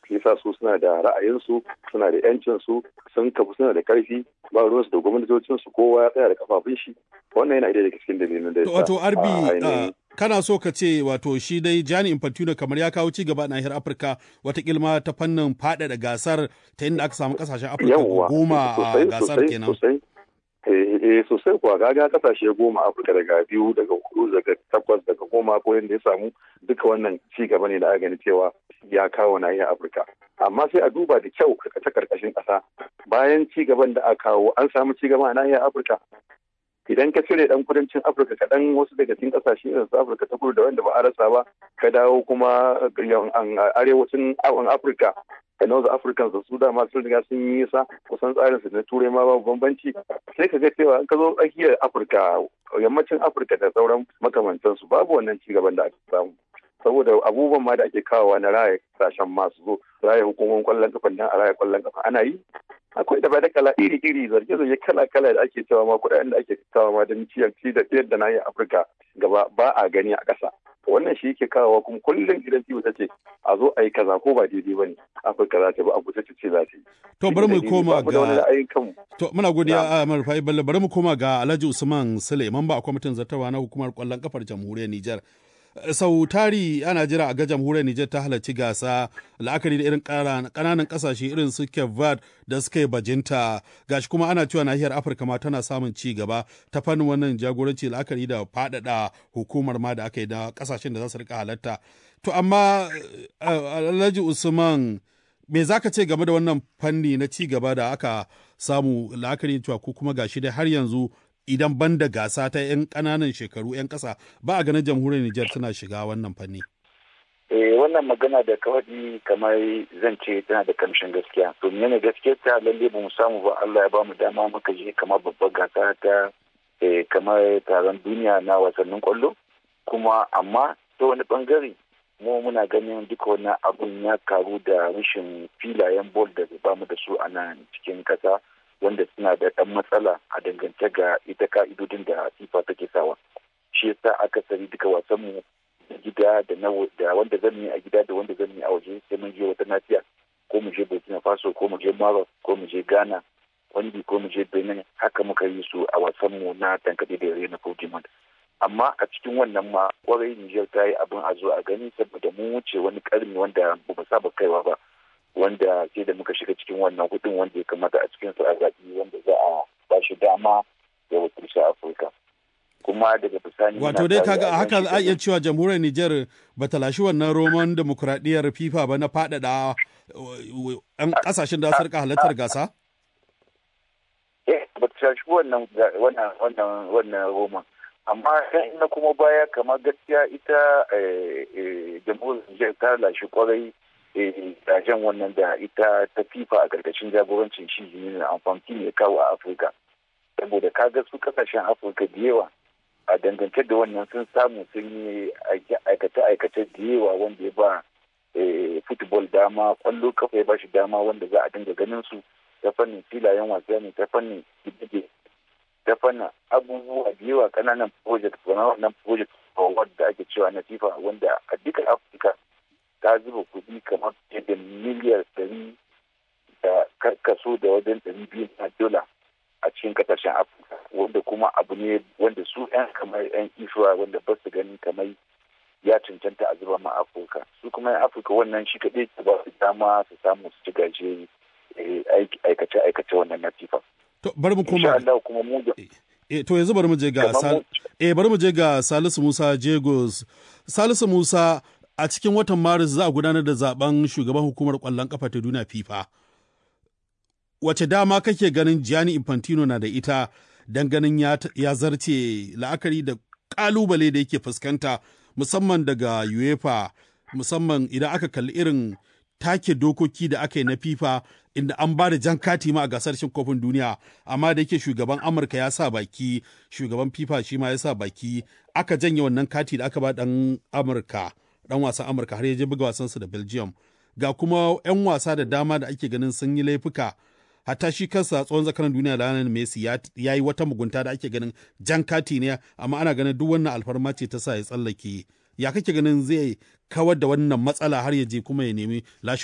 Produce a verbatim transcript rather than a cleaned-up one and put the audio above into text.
yasa su suna da ra'ayinsu, suna da yancinsu, sun kafu suna da karfi, ba ruwansu da gwamnatocinsu, kowa ya tsaya da kafafun shi. Wannan yana daga cikin dalilin da ya sa. Wato Arbi, kana so ka ce wato shi dai Gianni Infantino kamar ya kawo ci gaba a nahiyar Afirka wata kilma ta fannin faɗaɗa gasar ta inda aka samu kasashen Afirka goma a gasar kenan. Eh sosai kuwa gaga kasashe goma Afirka daga biyu daga hudu daga takwas daga goma ko yadda ya samu duka wannan ci gaba ne da aka gani cewa ya kawo nahiyar Afirka. Amma sai a duba da kyau ta karkashin ƙasa bayan ci gaban da aka kawo an samu ci gaba a nahiyar Afirka. Idan ka cire dan kudancin Afirka kaɗan wasu daga cikin ƙasashe irin su Afirka ta kudu da wanda ba a rasa ba ka dawo kuma arewacin Afirka da North Africans da su dama sun riga sun yi nisa kusan tsarin su na turai ma babu bambanci sai ka ga cewa in ka zo tsakiyar Afirka yammacin Afirka da sauran makamantansu babu wannan ci gaban da aka samu saboda abubuwan ma da ake kawowa na raya kasashen masu zo raya hukumomin kwallon kafa dan a raya kwallon kafa ana yi akwai da da kala iri-iri zarge-zarge kala-kala da ake cewa ma kuɗaɗen da ake kawo ma don ciyar ci da tsayar da nahiyar Afirka gaba ba a gani a ƙasa. Wannan shi yake kawowa kuma kullum idan ciwo ta ce a zo a yi kaza ko ba daidai ba ne Afirka za ta bi abu ta ce za ta yi. To bari mu koma ga to muna godiya a Marfai Bello bari mu koma ga Alhaji Usman Sule mamba a kwamitin zartawa na hukumar kwallon kafar jamhuriyar Nijar. Sau tari ana jira a ga jamhuriyar Nijar ta halarci gasa la'akari da irin ƙananan ƙasashe irin su Cape Verde da suka yi bajinta gashi kuma ana cewa nahiyar Afirka ma tana samun ci gaba ta fannin wannan jagoranci la'akari da faɗaɗa hukumar ma da aka yi da ƙasashen da za su rika halarta. To amma Alhaji Usman me za ka ce game da wannan fanni na ci gaba da aka samu la'akari cewa ko kuma gashi dai har yanzu idan ban da gasa ta 'yan ƙananan shekaru 'yan ƙasa ba a ganin jamhuriyar Nijar tana shiga wannan fanni. Eh wannan magana da kawai kamar zan ce tana da kamshin gaskiya. Domin yana gaskiyar ta lalle ba mu samu ba Allah ya ba mu dama muka je kamar babbar gasa ta kamar taron duniya na wasannin kwallo. Kuma amma ta wani bangare mu muna ganin duka wannan abun ya karu da rashin filayen bol da ba mu da su a nan cikin ƙasa. Wanda suna da ɗan matsala a dangance ga ita ka'idodin da FIFA take sawa. Shi yasa akasari duka wasanmu na gida da na da wanda zan yi a gida da wanda zan yi a waje sai mun je wata nafiya ko mu je Burkina Faso ko mu je Maroc ko mu je Ghana wani ko mu je Benin haka muka yi su a wasanmu na tankaɗe da yare na Pokemon. Amma a cikin wannan ma kwarai Nijar ta yi abin a zo a gani saboda mun wuce wani ƙarni wanda ba mu saba kaiwa ba. Wanda sai da muka shiga cikin wannan hudun wanda ya kamata a cikin a zaɓi wanda za a ba shi dama ya wakilci Afirka. Kuma daga bisani wato dai kaga a haka a iya cewa jamhuriyar Nijar ba ta lashi wannan roman demokuraɗiyyar FIFA ba na faɗaɗa ɗan ƙasashen da su rika halartar gasa? Eh ba ta lashi wannan wannan wannan wannan roman. Amma na kuma baya kamar gaskiya ita jamhuriyar Nijar ta lashi kwarai jan wannan da ita ta FIFA a ƙarƙashin jagorancin shi ne amfani ne kawo a Afirka. Saboda kaga su kasashen Afirka da yawa a dangance da wannan sun samu sun yi aikace-aikace da yawa wanda ya ba football dama, kwallo kafa ya ba shi dama wanda za a dinga ganin su ta fannin filayen wasa ne ta fannin gidige ta fannin abubuwa da yawa ƙananan project wannan project wadda ake cewa na FIFA wanda a duka Afirka ta zuba kuɗi kamar da miliyar ɗari da karkaso da wajen ɗari biyu na dola a cikin kasashen Afirka wanda kuma abu ne wanda su 'yan kamar 'yan ishuwa wanda ba su ganin kamar ya cancanta a zuba ma Afirka su kuma 'yan Afirka wannan shi kaɗai ta ba su dama su samu su ci gaje aikace-aikace wannan na FIFA. To bari mu koma kuma mu E, to yanzu bari mu je ga Sal eh bari mu je ga Salisu Musa Jegos. Salisu Musa a cikin watan Maris za a gudanar da zaben shugaban hukumar ƙwallon ƙafa ta duniya FIFA. Wace dama kake ganin Gianni Infantino na da ita don ganin ya, ya zarce la'akari da ƙalubale da yake fuskanta musamman daga UEFA musamman idan aka kalli irin take dokoki da aka yi na FIFA inda an ba da jan kati ma a gasar cin kofin duniya amma da yake shugaban Amurka ya sa baki shugaban FIFA shi ma ya sa baki aka janye wannan kati da aka ba dan Amurka dan wasan Amurka har ya je buga wasansa da Belgium ga kuma 'yan wasa da dama da ake ganin sun yi laifuka hatta shi kansa tsohon zakaran duniya Lionel Messi ya yi wata mugunta da ake ganin jan kati ne amma ana ganin duk wannan alfarma ce ta sa ya tsallake ya kake ganin zai kawar da wannan matsala har ya je kuma ya nemi lashe